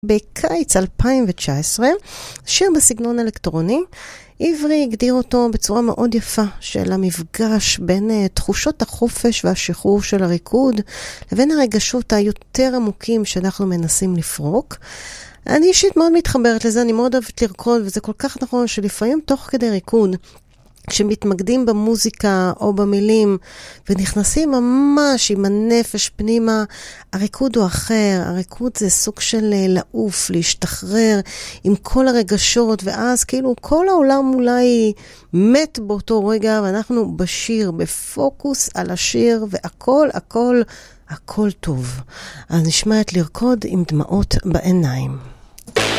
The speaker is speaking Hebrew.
בקיץ 2019, שיר בסגנון אלקטרוני. עברי הגדיר אותו בצורה מאוד יפה של המפגש בין תחושות החופש והשחרור של הריקוד לבין הרגשות היותר עמוקים שאנחנו מנסים לפרוק. אני אישית מאוד מתחברת לזה, אני מאוד אוהבת לרקוד, וזה כל כך נכון שלפעמים תוך כדי ריקוד, כשמתמקדים במוזיקה או במילים ונכנסים ממש עם הנפש פנימה, הריקוד הוא אחר. הריקוד זה סוג של לעוף, להשתחרר עם כל הרגשות, ואז כאילו כל העולם אולי מת באותו רגע, ואנחנו בשיר, בפוקוס על השיר, והכל, הכל טוב. אז נשמע את לרקוד עם דמעות בעיניים.